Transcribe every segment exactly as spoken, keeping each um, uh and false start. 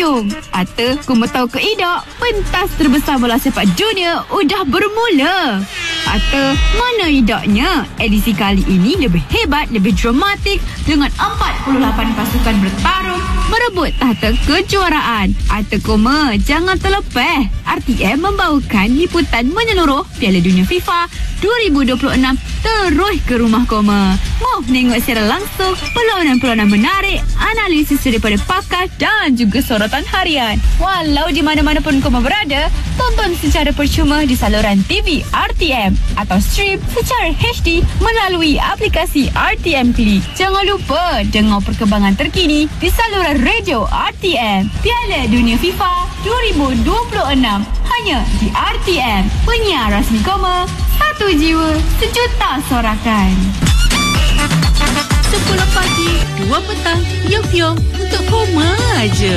Yung. Atau kamu tahu ke tidak, pentas terbesar bola sepak dunia udah bermula. Atau mana idaknya, edisi kali ini lebih hebat, lebih dramatik dengan empat puluh lapan pasukan bertarung merebut tahta kejuaraan. Atau koma, jangan terlepas, R T M membawakan liputan menyeluruh Piala Dunia FIFA dua ribu dua puluh enam terus ke rumah koma. Mau tengok secara langsung perlawanan-perlawanan menarik, analisis daripada pakar dan juga sorotan harian. Walau di mana-mana pun koma berada, tonton secara percuma di saluran T V R T M atau stream secara H D melalui aplikasi R T M Klik. Jangan lupa dengar perkembangan terkini di saluran radio R T M. Piala Dunia FIFA dua ribu dua puluh enam hanya di R T M, penyiar rasmi koma, satu jiwa, sejuta sorakan. sepuluh pagi, dua petang, Yok-Yong untuk koma aja.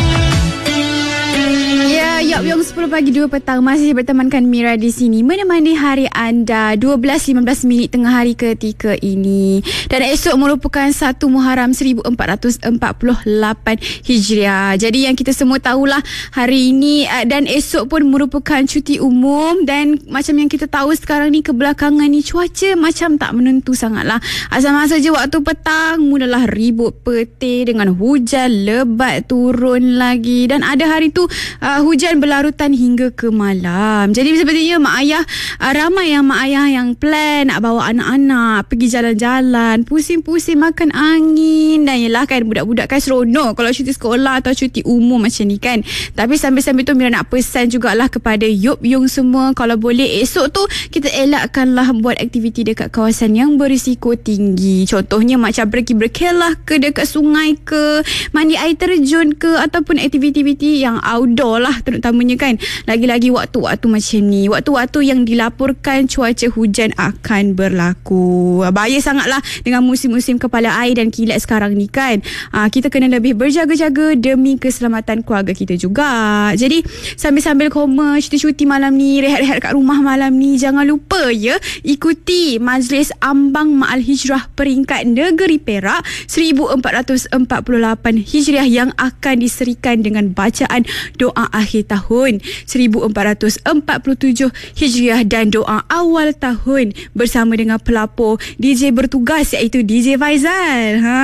Ya, Yok Yong sepuluh pagi dua petang masih bertemankan Mira di sini menemani hari anda dua belas lima belas minit tengah hari ketika ini. Dan esok merupakan satu Muharram seribu empat ratus empat puluh lapan Hijriah. Jadi yang kita semua tahulah hari ini dan esok pun merupakan cuti umum, dan macam yang kita tahu sekarang ni kebelakangan ni cuaca macam tak menentu sangatlah. Asal-asal je waktu petang mulalah ribut petir dengan hujan lebat turun lagi, dan ada hari tu uh, hujan berlarutan hingga ke malam. Jadi sepertinya mak ayah, uh, ramai yang mak ayah yang plan nak bawa anak-anak pergi jalan-jalan, pusing-pusing makan angin. Dan yelah kan, budak-budak kan seronok kalau cuti sekolah atau cuti umum macam ni kan. Tapi sambil-sambil tu Mira nak pesan jugalah kepada Yop Yung semua, kalau boleh esok tu kita elakkanlah buat aktiviti dekat kawasan yang berisiko tinggi. Contohnya macam pergi berkelah ke dekat sungai ke, mandi air terjun ke, ataupun aktiviti-aktiviti yang outdoor lah terutamanya kan. Lagi-lagi waktu-waktu macam ni, waktu-waktu yang dilaporkan cuaca hujan akan berlaku. Bahaya sangatlah dengan musim-musim kepala air dan kilat sekarang ni kan. Aa, kita kena lebih berjaga-jaga demi keselamatan keluarga kita juga. Jadi sambil-sambil koma cuti-cuti malam ni, rehat-rehat kat rumah malam ni, jangan lupa ya, ikuti Majlis Ambang Ma'al Hijrah peringkat negeri Perak seribu empat ratus empat puluh lapan Hijriah yang akan diserikan dengan bacaan doa akhir tahun seribu empat ratus empat puluh tujuh Hijriah dan doa awal tahun bersama dengan pelapor D J bertugas iaitu D J Faizal. Ha.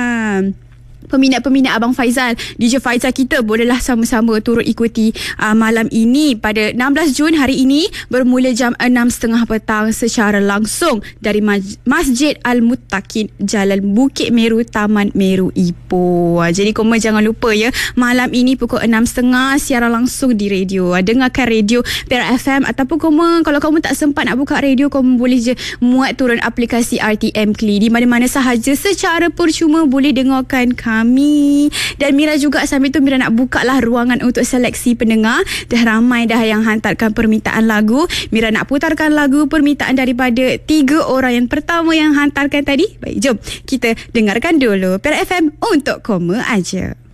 Peminat-peminat Abang Faizal, D J Faizal kita bolehlah sama-sama turut ikuti uh, malam ini pada enam belas Jun hari ini bermula jam enam tiga puluh petang secara langsung dari Maj- Masjid Al-Muttaqin Jalan Bukit Meru, Taman Meru, Ipoh. Jadi koma jangan lupa ya, malam ini pukul enam tiga puluh siaran langsung di radio. Dengarkan radio Perak F M, ataupun koma kalau kamu tak sempat nak buka radio, kamu boleh je muat turun aplikasi R T M Kli. Di mana-mana sahaja secara percuma boleh dengarkan kami. Kami dan Mira juga sambil tu Mira nak buka lah ruangan untuk seleksi pendengar. Dah ramai dah yang hantarkan permintaan lagu. Mira nak putarkan lagu permintaan daripada tiga orang yang pertama yang hantarkan tadi. Baik, jom kita dengarkan dulu Perak F M untuk koma aja.